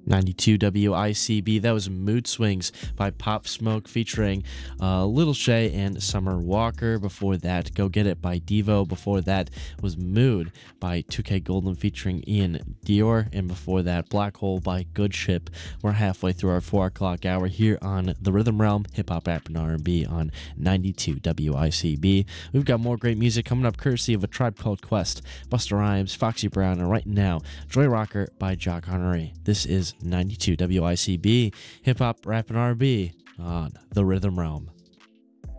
92 WICB. That was Mood Swings by Pop Smoke featuring Little Shay and Summer Walker. Before that, Go Get It by Devo. Before that was Mood by 2K Golden featuring Ian Dior. And before that, Black Hole by Good Ship. We're halfway through our 4 o'clock hour here on the Rhythm Realm, Hip Hop, Rap, and R&B on 92 WICB. We've got more great music coming up courtesy of A Tribe Called Quest, Busta Rhymes, Foxy Brown, and right now, Joy Rocker by Jock Connery. This is 92 WICB, Hip Hop, Rap, and R&B on the Rhythm Realm.